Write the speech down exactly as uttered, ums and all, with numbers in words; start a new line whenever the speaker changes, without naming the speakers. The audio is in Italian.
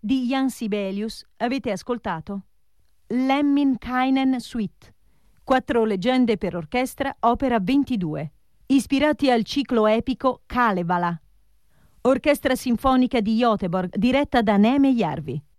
Di Jan Sibelius avete ascoltato Lemminkainen Suite, quattro leggende per orchestra, opera ventidue, ispirati al ciclo epico Kalevala, orchestra sinfonica di Göteborg diretta da Neeme Järvi.